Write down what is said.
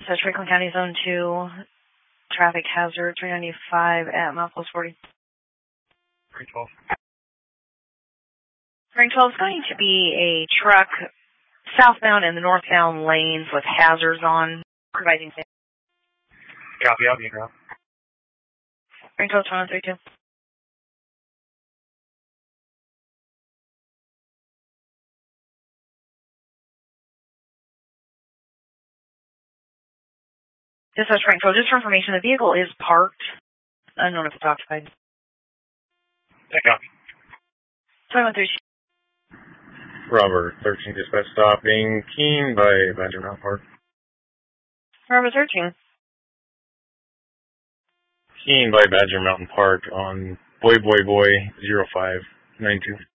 So Franklin County Zone 2, traffic hazard 395 at milepost 40. Frank 12. Frank 12 is going to be a truck southbound and the northbound lanes with hazards on, providing safety. Copy, I'll be around. Frank 12, 2132. This is Frank 12. Just for information, the vehicle is parked. Unknown if it's occupied. Yeah, copy. 2132. Robert 13 dispatch stopping Keene by Badger Mountain Park. Robert 13. Keene by Badger Mountain Park on Boy 0592.